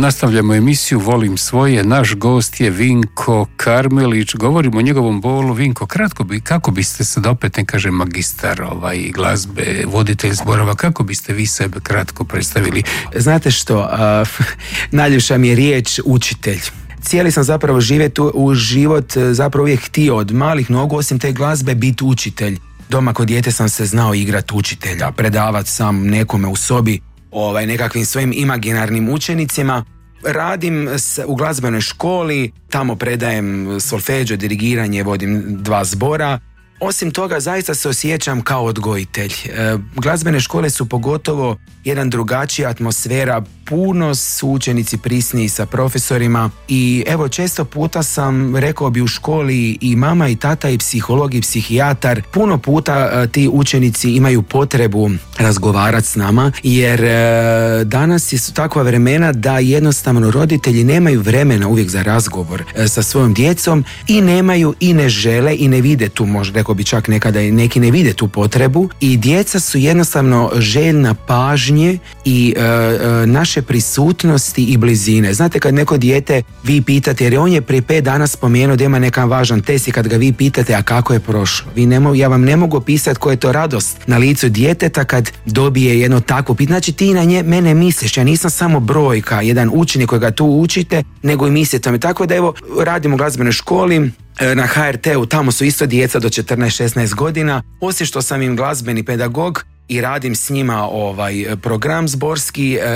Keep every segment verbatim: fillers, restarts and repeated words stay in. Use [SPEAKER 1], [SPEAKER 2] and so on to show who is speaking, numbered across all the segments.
[SPEAKER 1] Nastavljamo emisiju Volim svoje. Naš gost je Vinko Karmelić. Govorimo o njegovom bolu. Vinko, kratko bi, kako biste se, da opet ne kažem magistar ovaj, glazbe, voditelj zborova, kako biste vi sebe kratko predstavili?
[SPEAKER 2] Znate što, uh, najljepša mi je riječ učitelj. Cijeli sam zapravo živjeti u život, zapravo uvijek htio od malih nogu, osim te glazbe, biti učitelj. Doma kod dijete sam se znao igrati učitelja, predavati sam nekome u sobi, ovaj, nekakvim svojim imaginarnim učenicima. Radim u glazbenoj školi, tamo predajem solfeđo, dirigiranje, vodim dva zbora. Osim toga, zaista se osjećam kao odgojitelj. E, glazbene škole su pogotovo jedan drugačija atmosfera, puno su učenici prisniji sa profesorima i evo često puta sam, rekao bi u školi, i mama i tata i psiholog i psihijatar, puno puta e, ti učenici imaju potrebu razgovarati s nama, jer e, danas su takva vremena da jednostavno roditelji nemaju vremena uvijek za razgovor e, sa svojom djecom i nemaju i ne žele i ne vide tu, možda rekao bi čak nekada i neki ne vide tu potrebu, i djeca su jednostavno željna pažnje i e, e, naše prisutnosti i blizine. Znate, kad neko dijete vi pitate, jer on je prije pet dana spomenuo da ima nekakav važan test, i kad ga vi pitate, a kako je prošlo, vi ne mogu, ja vam ne mogu opisati koja je to radost na licu djeteta kad dobije jedno takvo pitanje. Znači ti na nje, mene misliš, ja nisam samo brojka, jedan učenik kojega tu učite, nego i mislite tome. Tako da evo, radim u glazbenoj školi na ha er te u, tamo su isto djeca do četrnaest šesnaest godina. Osim što sam im glazbeni pedagog i radim s njima ovaj program zborski, e,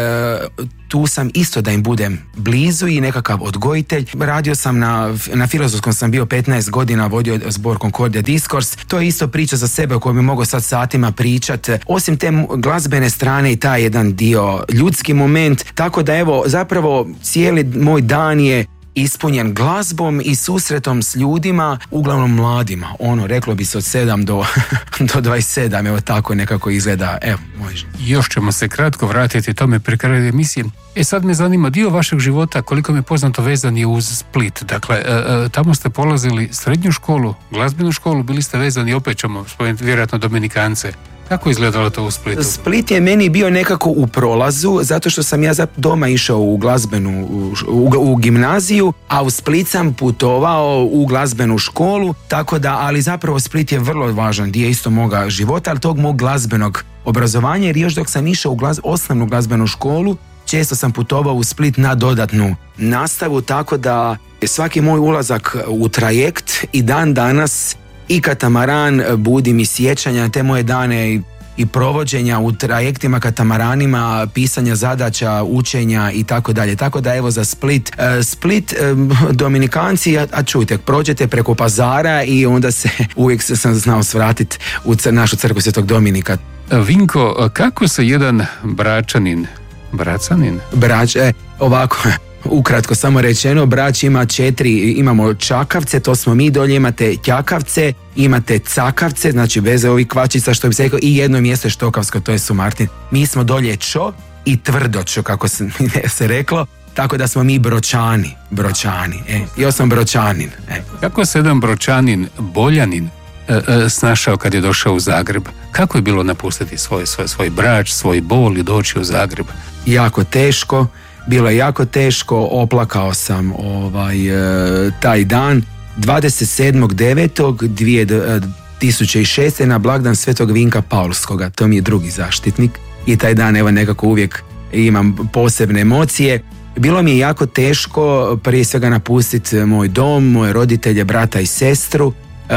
[SPEAKER 2] tu sam isto da im budem blizu i nekakav odgojitelj. Radio sam na, na Filozofskom sam bio petnaest godina, vodio zbor Concordia Discourse. To je isto priča za sebe o kojoj bi mogao sad satima pričati. Osim te glazbene strane i taj jedan dio, ljudski moment, tako da evo, zapravo cijeli moj dan je ispunjen glazbom i susretom s ljudima, uglavnom mladima. Ono, reklo bi se od sedam do, do dvadeset sedam, evo tako nekako izgleda. Evo, može.
[SPEAKER 1] Još ćemo se kratko vratiti tome pri kraju emisije. E sad me zanima, dio vašeg života, koliko mi je poznato, vezan je uz Split. Dakle, e, e, tamo ste polazili srednju školu, glazbenu školu, bili ste vezani, opet ćemo spomenuti, vjerojatno Dominikance. Kako izgledalo to u Splitu?
[SPEAKER 2] Split je meni bio nekako u prolazu, zato što sam ja doma išao u glazbenu, u, u gimnaziju, a u Split sam putovao u glazbenu školu, tako da, ali zapravo Split je vrlo važan dio isto moga života, ali tog mog glazbenog obrazovanja, jer još dok sam išao u glaz, osnovnu glazbenu školu, često sam putovao u Split na dodatnu nastavu, tako da svaki moj ulazak u trajekt i dan danas i katamaran budi mi sjećanja na te moje dane i, i provođenja u trajektima, katamaranima, pisanja zadaća, učenja i tako dalje. Tako da evo za Split, uh, Split, um, Dominikanci, a, a čujte, prođete preko Pazara i onda se uvijek sam znao svratiti u cr- našu crkvu Svetog Dominika.
[SPEAKER 1] Vinko, kako se jedan Bračanin, Bracanin?
[SPEAKER 2] Brač, e, ovako... Ukratko samo rečeno, Brač ima četiri, imamo Čakavce, to smo mi, dolje imate Ćakavce, imate Cakavce, znači bez ovih kvačica što bi se rekao, i jedno mjesto je Štokavsko, to je Sumartin. Mi smo dolje Čo i Tvrdočo, kako se, se reklo, tako da smo mi Bročani, Bročani, e, ja sam Bročanin. E.
[SPEAKER 1] Kako se jedan Bročanin, Boljanin, e, e, snašao kad je došao u Zagreb? Kako je bilo napustiti svoj, svoj, svoj Brač, svoj bol i doći u Zagreb?
[SPEAKER 2] Jako teško. Bilo je jako teško, oplakao sam ovaj, e, taj dan. dvadeset sedmog devetog dvije tisuće šeste. na blagdan Svetog Vinka Paulskoga, to mi je drugi zaštitnik. I taj dan evo nekako uvijek imam posebne emocije. Bilo mi je jako teško prije svega napustiti moj dom, moje roditelje, brata i sestru. E,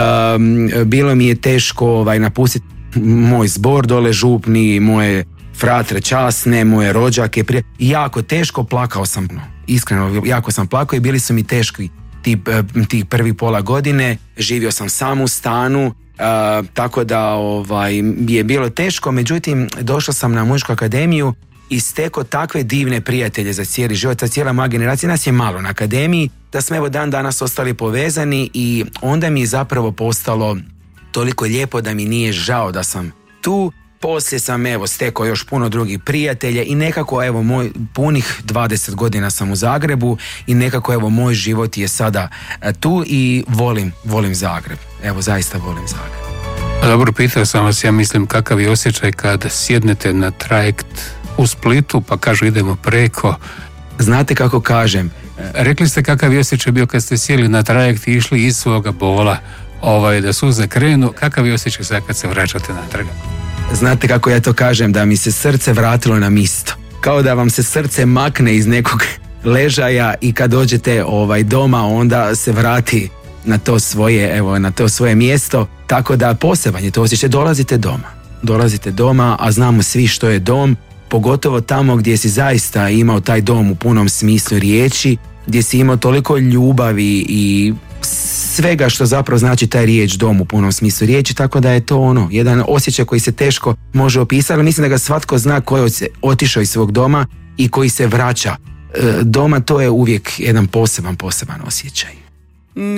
[SPEAKER 2] bilo mi je teško ovaj, napustiti moj zbor dole župni, moje fratre časne, moje rođake, prije... jako teško, plakao sam, iskreno, jako sam plakao i bili su mi teški ti, ti prvi pola godine, živio sam sam u stanu, uh, tako da ovaj, je bilo teško, međutim, došao sam na muzičku akademiju i stekao takve divne prijatelje za cijeli život, za cijela moja generacija, nas je malo na akademiji, da smo evo dan danas ostali povezani i onda mi je zapravo postalo toliko lijepo da mi nije žao da sam tu. Poslije sam evo stekao još puno drugih prijatelja i nekako evo moj punih dvadeset godina sam u Zagrebu i nekako evo moj život je sada tu i volim, volim Zagreb. Evo zaista volim Zagreb.
[SPEAKER 1] Dobro, pitao sam vas, ja mislim, kakav je osjećaj kad sjednete na trajekt u Splitu pa kažu idemo preko
[SPEAKER 2] Znate kako kažem?
[SPEAKER 1] Rekli ste kakav je osjećaj bio kad ste sjeli na trajekt i išli iz svoga bola, ovaj, da suze krenu, kakav je osjećaj sad kad se vraćate natrag?
[SPEAKER 2] Znate kako ja to kažem, da mi se srce vratilo na mjesto. Kao da vam se srce makne iz nekog ležaja i kad dođete ovaj, doma, onda se vrati na to svoje, evo, na to svoje mjesto. Tako da poseban je to osjećaj. Dolazite doma. Dolazite doma, a znamo svi što je dom, pogotovo tamo gdje si zaista imao taj dom u punom smislu riječi, gdje si imao toliko ljubavi i svega što zapravo znači taj riječ dom u punom smislu riječi, tako da je to ono, jedan osjećaj koji se teško može opisati, ali mislim da ga svatko zna koji je otišao iz svog doma i koji se vraća. Doma to je uvijek jedan poseban, poseban osjećaj.